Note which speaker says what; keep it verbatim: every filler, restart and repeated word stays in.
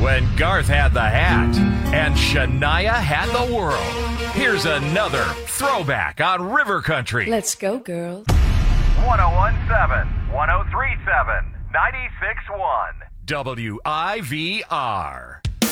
Speaker 1: when Garth had the hat and Shania had the world. Here's another throwback on River Country.
Speaker 2: Let's go, girls.
Speaker 3: one oh one point seven, one oh three point seven, ninety-six point one.
Speaker 1: W I V R.